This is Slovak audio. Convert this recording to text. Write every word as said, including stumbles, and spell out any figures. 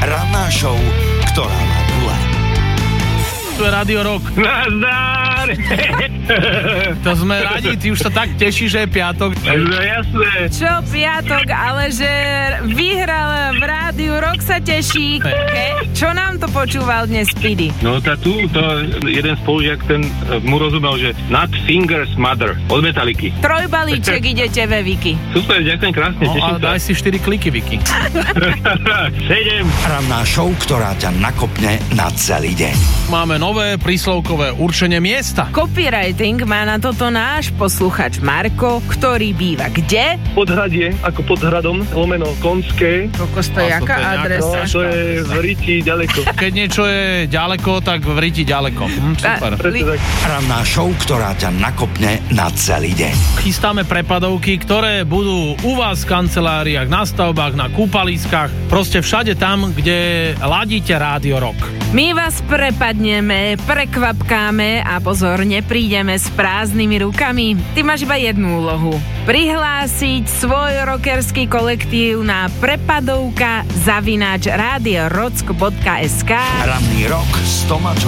Ranná show, ktorá má gule. Tu je Radio Rock. Nazdar! To sme radi, ty už sa tak tešíš, že je piatok. No jasné. Čo piatok, ale že vyhral v Rádiu Rock sa teší. Ke? Čo nám to počúval dnes Speedy? No tá tu, to jeden spolužiak, ten mu rozumel, že Not Fingers Mother od Metaliky. Trojbalíček idete ve Viki. Super, ďakujem krásne, No teším a sa. daj si štyri kliky, Viki. Sedem. Ranná show, ktorá ťa nakopne na celý deň. Máme nové príslovkové určenie miesta. Copywriting má na toto náš posluchač Marko, ktorý býva kde? Podhradie, ako pod hradom, lomeno Konské. Kokos, to A je to jaká je nejaká- adresa? No, to je v Riti ďaleko. Keď niečo je ďaleko, tak v Riti ďaleko. Hm, super. Presne tak. Ranná show, ktorá ťa nakopne na celý deň. Chystáme prepadovky, ktoré budú u vás v kanceláriách, na stavbách, na kúpaliskách, proste všade tam, kde ladíte Rádio Rock. My vás prepadneme, prekvapkáme a pozor, neprídeme s prázdnymi rukami. Ty máš iba jednu úlohu. Prihlásiť svoj rockerský kolektív na prepadovka zavináč rádio rock bodka es ká. Ranný rok s Tomáčom